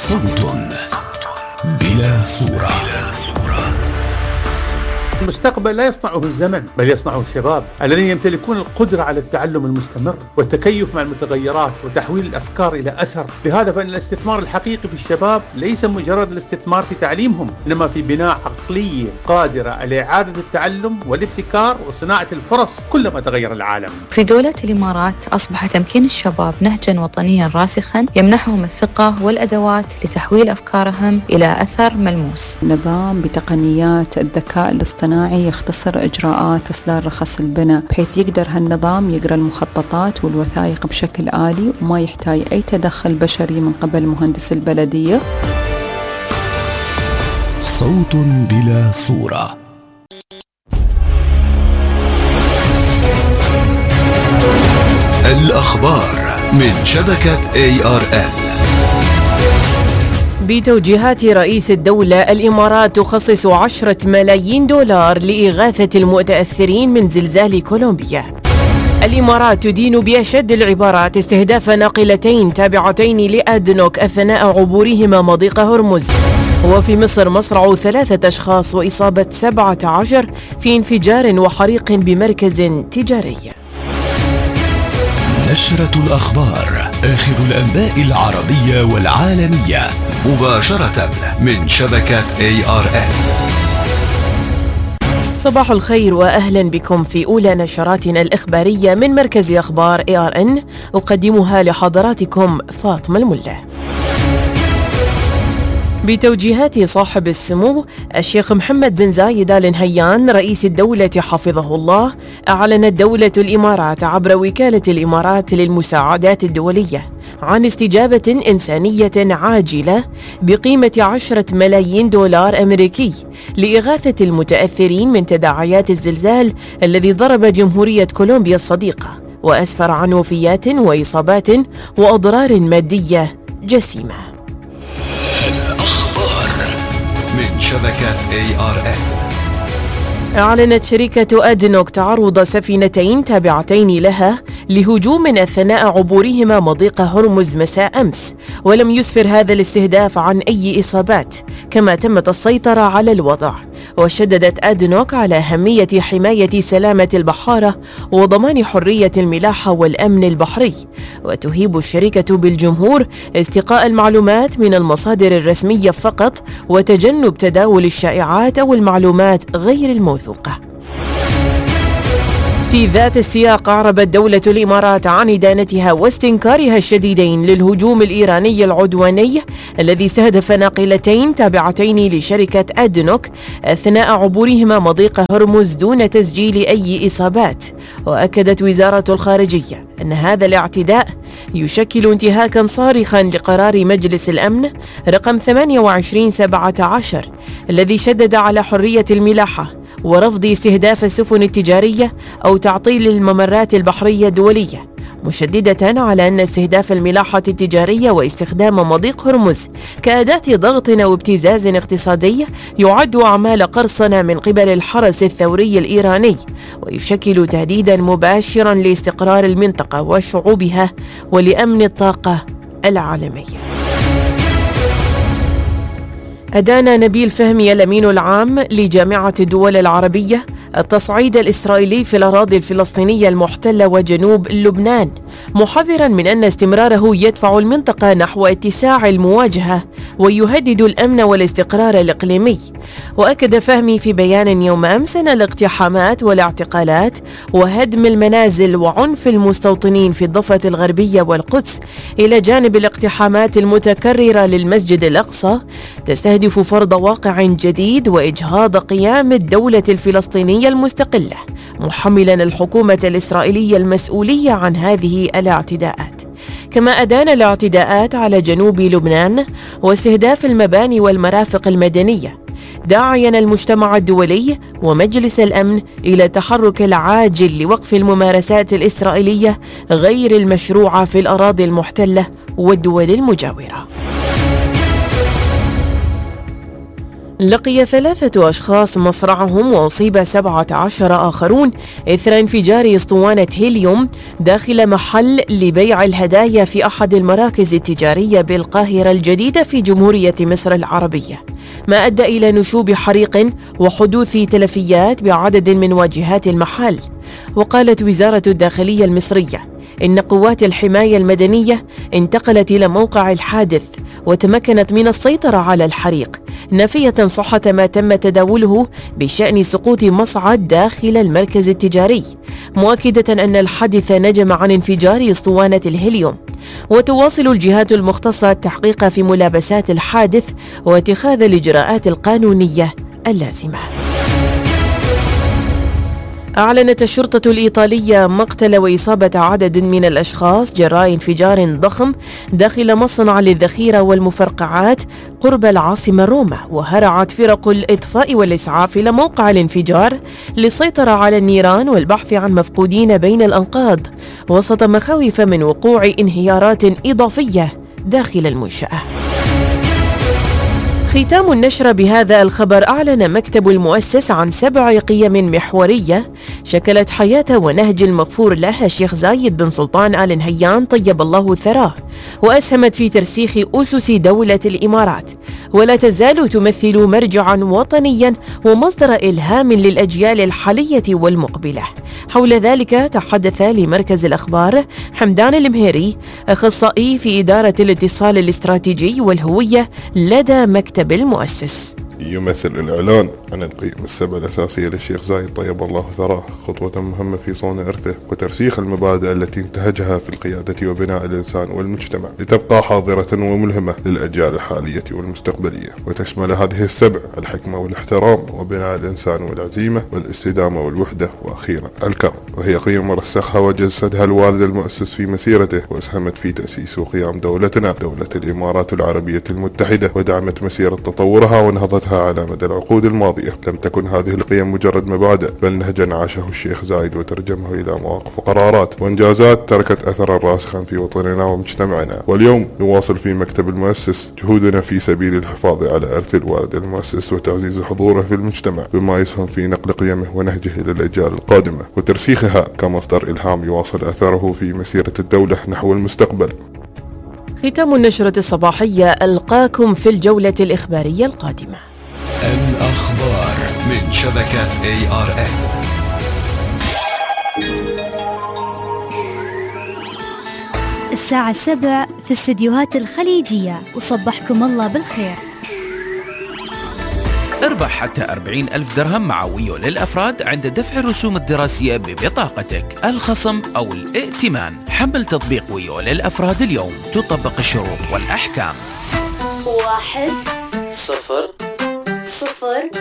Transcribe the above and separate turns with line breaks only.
صوت بلا صورة.
المستقبل لا يصنعه الزمن بل يصنعه الشباب الذين يمتلكون القدرة على التعلم المستمر والتكيف مع المتغيرات وتحويل الأفكار إلى أثر. لهذا فإن الاستثمار الحقيقي في الشباب ليس مجرد الاستثمار في تعليمهم، إنما في بناء عقلية قادرة على إعادة التعلم والابتكار وصناعة الفرص كلما تغير العالم.
في دولة الإمارات أصبح تمكين الشباب نهجا وطنيا راسخا يمنحهم الثقة والأدوات لتحويل أفكارهم إلى أثر ملموس.
نظام بتقنيات الذكاء الاصطناعي يختصر إجراءات إصدار رخص البناء، بحيث يقدر هالنظام يقرأ المخططات والوثائق بشكل آلي وما يحتاج أي تدخل بشري من قبل مهندس البلدية.
صوت بلا صورة. الأخبار من شبكة ARN.
بتوجيهات رئيس الدولة، الإمارات تخصص 10 ملايين دولار لإغاثة المتأثرين من زلزال كولومبيا. الإمارات تدين بأشد العبارات استهداف ناقلتين تابعتين لأدنوك أثناء عبورهما مضيق هرمز. وفي مصر مصرع 3 أشخاص وإصابة 17 في انفجار وحريق بمركز تجاري.
نشرة الأخبار، آخر الأنباء العربية والعالمية مباشرة من شبكة ARN.
صباح الخير وأهلا بكم في أولى نشراتنا الإخبارية من مركز أخبار ARN، أقدمها لحضراتكم فاطمة الملا. بتوجيهات صاحب السمو الشيخ محمد بن زايد آل نهيان رئيس الدولة حفظه الله، أعلنت دولة الإمارات عبر وكالة الإمارات للمساعدات الدولية عن استجابة إنسانية عاجلة بقيمة 10 ملايين دولار أمريكي لإغاثة المتأثرين من تداعيات الزلزال الذي ضرب جمهورية كولومبيا الصديقة وأسفر عن وفيات وإصابات وأضرار مادية جسيمة.
من شبكة ARN.
أعلنت شركة أدنوك تعرض سفينتين تابعتين لها لهجوم أثناء عبورهما مضيق هرمز مساء أمس، ولم يسفر هذا الاستهداف عن أي إصابات، كما تمت السيطرة على الوضع. وشددت أدنوك على أهمية حماية سلامة البحارة وضمان حرية الملاحة والأمن البحري، وتهيب الشركة بالجمهور استقاء المعلومات من المصادر الرسمية فقط وتجنب تداول الشائعات أو المعلومات غير الموثوقة. في ذات السياق، أعربت دولة الإمارات عن إدانتها واستنكارها الشديدين للهجوم الإيراني العدواني الذي استهدف ناقلتين تابعتين لشركة أدنوك أثناء عبورهما مضيق هرمز دون تسجيل أي إصابات. وأكدت وزارة الخارجية أن هذا الاعتداء يشكل انتهاكا صارخا لقرار مجلس الأمن رقم 28/17 الذي شدد على حرية الملاحة ورفض استهداف السفن التجارية أو تعطيل الممرات البحرية الدولية، مشددة على أن استهداف الملاحة التجارية واستخدام مضيق هرمز كأداة ضغط أو ابتزاز اقتصادي يعد أعمال قرصنة من قبل الحرس الثوري الإيراني، ويشكل تهديدا مباشرا لاستقرار المنطقة وشعوبها ولأمن الطاقة العالمي. أدان نبيل فهمي الأمين العام لجامعة الدول العربية التصعيد الإسرائيلي في الأراضي الفلسطينية المحتلة وجنوب لبنان، محذرا من أن استمراره يدفع المنطقة نحو اتساع المواجهة ويهدد الأمن والاستقرار الإقليمي. وأكد فهمي في بيان يوم أمس أن الاقتحامات والاعتقالات وهدم المنازل وعنف المستوطنين في الضفة الغربية والقدس إلى جانب الاقتحامات المتكررة للمسجد الأقصى تستهدف فرض واقع جديد وإجهاض قيام الدولة الفلسطينية المستقلة، محملا الحكومة الإسرائيلية المسؤولية عن هذه الاعتداءات. كما أدان الاعتداءات على جنوب لبنان واستهداف المباني والمرافق المدنية، داعيا المجتمع الدولي ومجلس الأمن إلى التحرك العاجل لوقف الممارسات الإسرائيلية غير المشروعة في الأراضي المحتلة والدول المجاورة. لقي 3 أشخاص مصرعهم وأصيب 17 آخرون إثر انفجار أسطوانة هيليوم داخل محل لبيع الهدايا في أحد المراكز التجارية بالقاهرة الجديدة في جمهورية مصر العربية، ما أدى إلى نشوب حريق وحدوث تلفيات بعدد من واجهات المحل. وقالت وزارة الداخلية المصرية إن قوات الحماية المدنية انتقلت إلى موقع الحادث وتمكنت من السيطرة على الحريق، نافية صحة ما تم تداوله بشأن سقوط مصعد داخل المركز التجاري، مؤكدة أن الحادث نجم عن انفجار أسطوانة الهيليوم. وتواصل الجهات المختصة التحقيق في ملابسات الحادث واتخاذ الإجراءات القانونية اللازمة. أعلنت الشرطة الإيطالية مقتل وإصابة عدد من الأشخاص جراء انفجار ضخم داخل مصنع للذخيرة والمفرقعات قرب العاصمة روما، وهرعت فرق الإطفاء والإسعاف إلى موقع الانفجار للسيطرة على النيران والبحث عن مفقودين بين الأنقاض، وسط مخاوف من وقوع انهيارات إضافية داخل المنشأة. ختام النشر بهذا الخبر. أعلن مكتب المؤسس عن 7 قيم محورية شكلت حياة ونهج المغفور له الشيخ زايد بن سلطان آل نهيان طيب الله ثراه، وأسهمت في ترسيخ أسس دولة الإمارات، ولا تزال تمثل مرجعا وطنيا ومصدر إلهام للأجيال الحالية والمقبلة. حول ذلك تحدث لمركز الأخبار حمدان المهيري، أخصائي في إدارة الاتصال الاستراتيجي والهوية لدى مكتب المؤسس.
يمثل الإعلان عن القيم ال7 الأساسية للشيخ زايد طيب الله ثراه خطوة مهمة في صون إرثه وترسيخ المبادئ التي انتهجها في القيادة وبناء الإنسان والمجتمع لتبقى حاضرة وملهمة للأجيال الحالية والمستقبلية. وتشمل هذه ال7 الحكمة والاحترام وبناء الإنسان والعزيمة والاستدامة والوحدة وأخيرا الكرم، وهي قيم رسخها وجسدها الوالد المؤسس في مسيرته، وأسهمت في تأسيس وقيام دولتنا دولة الإمارات العربية المتحدة، ودعمت مسيرة تطورها ونهضتها على مدى العقود الماضية. لم تكن هذه القيم مجرد مبادئ، بل نهجا عاشه الشيخ زايد وترجمه إلى مواقف وقرارات وإنجازات تركت أثرا راسخا في وطننا ومجتمعنا. واليوم نواصل في مكتب المؤسس جهودنا في سبيل الحفاظ على إرث الوالد المؤسس وتعزيز حضوره في المجتمع، بما يسهم في نقل قيمه ونهجه إلى الأجيال القادمة وترسيخها كمصدر إلهام يواصل أثره في مسيرة الدولة نحو المستقبل.
ختام النشرة الصباحية. ألقاكم في الجولة الإخبارية القادمة.
الأخبار من شبكة ARN.
الساعة 7 في استديوهات الخليجية، وصبحكم الله بالخير.
اربح حتى 40,000 درهم مع ويو للأفراد عند دفع الرسوم الدراسية ببطاقتك، الخصم أو الائتمان. حمل تطبيق ويو للأفراد اليوم، تطبق الشروط والأحكام.
1 0 0